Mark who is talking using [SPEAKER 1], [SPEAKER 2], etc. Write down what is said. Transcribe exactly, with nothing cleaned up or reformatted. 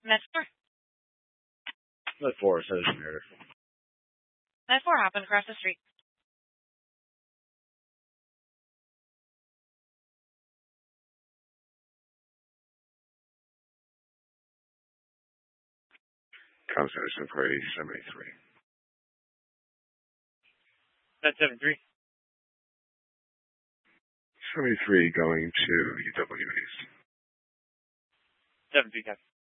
[SPEAKER 1] Med four.
[SPEAKER 2] Med four, Citizen Murder.
[SPEAKER 1] Med four happened across the street.
[SPEAKER 2] Constellation Inquiry seventy-three.
[SPEAKER 1] Med seven three.
[SPEAKER 2] seventy-three going to U W East.
[SPEAKER 1] seven three, Captain.